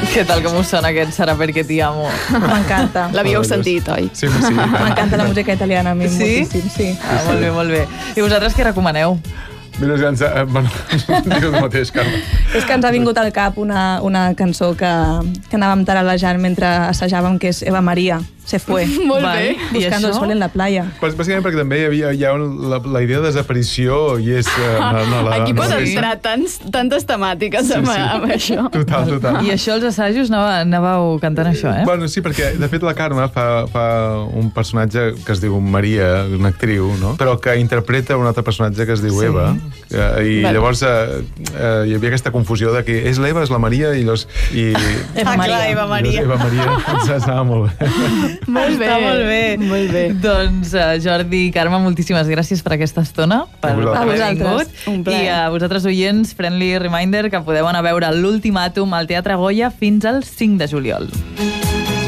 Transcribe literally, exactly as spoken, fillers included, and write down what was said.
Què tal, com us sona aquest Sarà perquè ti amo? M'encanta. L'havíeu sentit, oi? Sí, sí. M'encanta la música italiana a mi, Sí? moltíssim, sí. Ah, molt bé, molt bé. I vosaltres què recomaneu? Mira, ja ens... Eh, bueno, digues el mateix, Carme. És que ens ha vingut al cap una, una cançó que, que anàvem taralejant mentre assajàvem, que és Eva Maria, Se fue. Molt Val. bé. I Buscando el això? sol en la playa. Pues, bàsicament perquè també hi havia, hi ha un, la, la idea de desaparició i és... Eh, no, no, la, Aquí no, pot no, entrar tants, tantes temàtiques Sí, amb, sí. amb això. Total, total. I això, els assajos, anava, anàveu cantant això, eh? Bueno, sí, perquè de fet la Carme fa, fa un personatge que es diu Maria, una actriu, no? Però que interpreta un altre personatge que es diu Sí. Eva. Que, I Vale. llavors eh, eh, hi havia aquesta confusió de que és l'Eva, és la Maria i... Los, i Eva Ah, Maria. clar, Eva Maria. I Eva Maria ens anava molt bé. Molt bé. Està molt bé. Molt bé. Doncs, uh, Jordi i Carme, moltíssimes gràcies per aquesta estona, per A vosaltres. haver A vosaltres. vingut. Un plaer. I a vosaltres, oients, friendly reminder que podeu anar a veure l'Ultimàtum al Teatre Goya fins al cinc de juliol.